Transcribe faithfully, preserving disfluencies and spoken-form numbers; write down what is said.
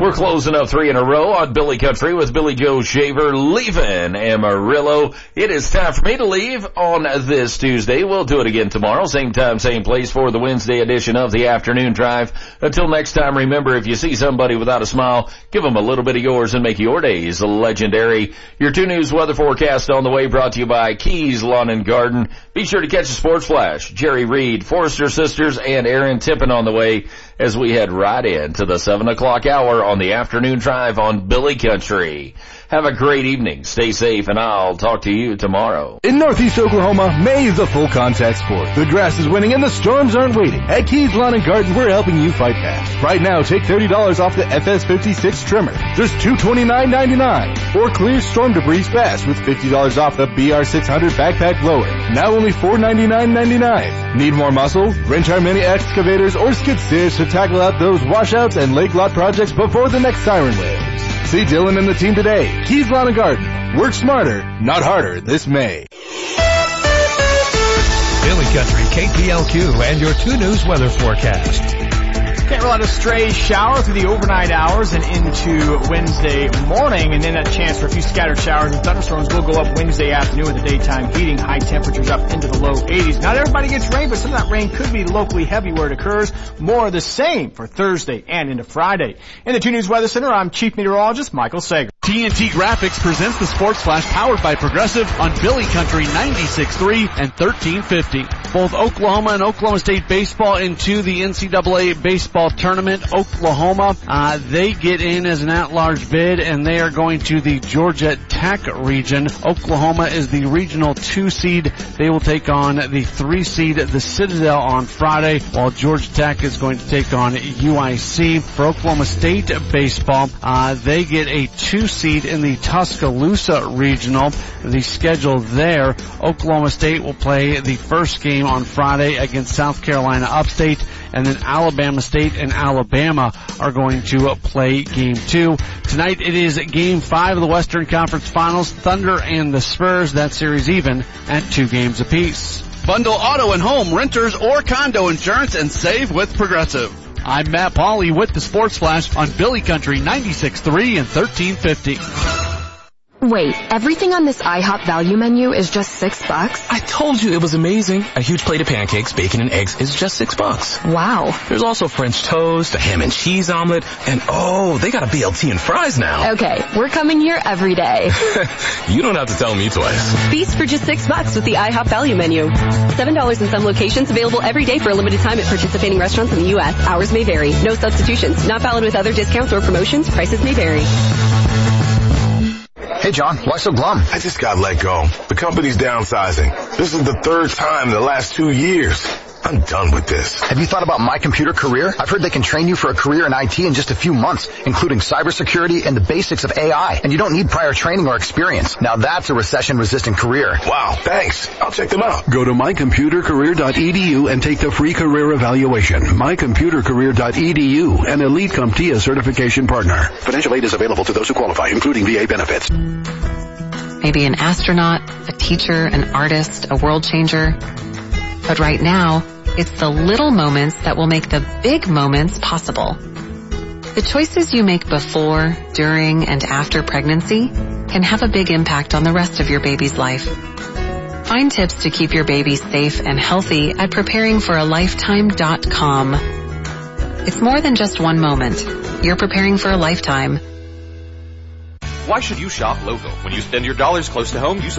We're closing up three in a row on Billy Country with Billy Joe Shaver leaving Amarillo. It is time for me to leave on this Tuesday. We'll do it again tomorrow, same time, same place for the Wednesday edition of the Afternoon Drive. Until next time, remember, if you see somebody without a smile, give them a little bit of yours and make your days legendary. Your two News weather forecast on the way, brought to you by Keys Lawn and Garden. Be sure to catch a Sports Flash. Jerry Reed, Forrester Sisters, and Aaron Tippin on the way as we head right into the seven o'clock hour on the Afternoon Drive on Billy Country. Have a great evening. Stay safe, and I'll talk to you tomorrow. In Northeast Oklahoma, May is a full contact sport. The grass is winning and the storms aren't waiting. At Keys Lawn and Garden, we're helping you fight back. Right now, take thirty dollars off the F S fifty-six trimmer, just two hundred twenty-nine ninety-nine. Or clear storm debris fast with fifty dollars off the B R six hundred backpack blower, now only four hundred ninety-nine ninety-nine. Need more muscle? Rent our mini excavators or skid steers to tackle out those washouts and lake lot projects before the next siren waves. See Dylan and the team today. Keys Lawn and Garden. Work smarter, not harder this May. Billy Country, K P L Q, and your two News weather forecast. Can't rule out a stray shower through the overnight hours and into Wednesday morning, and then a chance for a few scattered showers and thunderstorms will go up Wednesday afternoon with the daytime heating. High temperatures up into the low eighties. Not everybody gets rain, but some of that rain could be locally heavy where it occurs. More of the same for Thursday and into Friday. In the two News Weather Center, I'm Chief Meteorologist Michael Sager. T N T Graphics presents the Sports Flash powered by Progressive on Billy Country ninety-six point three and thirteen fifty. Both Oklahoma and Oklahoma State baseball into the N C double A baseball tournament. Oklahoma, uh, they get in as an at-large bid, and they are going to the Georgia Tech region. Oklahoma is the regional two seed. They will take on the three seed, the Citadel, on Friday, while Georgia Tech is going to take on U I C. For Oklahoma State baseball, uh, they get a two seed in the Tuscaloosa regional. The schedule there, Oklahoma State will play the first game on Friday against South Carolina Upstate, and then Alabama State and Alabama are going to play game two. Tonight it is game five of the Western Conference Finals, Thunder and the Spurs. That series even at two games apiece. Bundle auto and home, renters, or condo insurance and save with Progressive. I'm Matt Pauley with the Sports Flash on Billy Country ninety-six point three and thirteen fifty. Wait, everything on this IHOP value menu is just six bucks? I told you it was amazing. A huge plate of pancakes, bacon, and eggs is just six bucks. Wow. There's also French toast, a ham and cheese omelet, and oh, they got a B L T and fries now. Okay, we're coming here every day. You don't have to tell me twice. Feast for just six bucks with the IHOP value menu. Seven dollars in some locations, available every day for a limited time at participating restaurants in the U S. Hours may vary. No substitutions. Not valid with other discounts or promotions. Prices may vary. Hey, John, why so glum? I just got let go. The company's downsizing. This is the third time in the last two years. I'm done with this. Have you thought about My Computer Career? I've heard they can train you for a career in I T in just a few months, including cybersecurity and the basics of A I. And you don't need prior training or experience. Now that's a recession-resistant career. Wow, thanks. I'll check them out. Go to my computer career dot e d u and take the free career evaluation. my computer career dot e d u, an Elite CompTIA certification partner. Financial aid is available to those who qualify, including V A benefits. Maybe an astronaut, a teacher, an artist, a world changer. But right now, it's the little moments that will make the big moments possible. The choices you make before, during, and after pregnancy can have a big impact on the rest of your baby's life. Find tips to keep your baby safe and healthy at preparing for a lifetime dot com. It's more than just one moment. You're preparing for a lifetime. Why should you shop local? When you spend your dollars close to home, you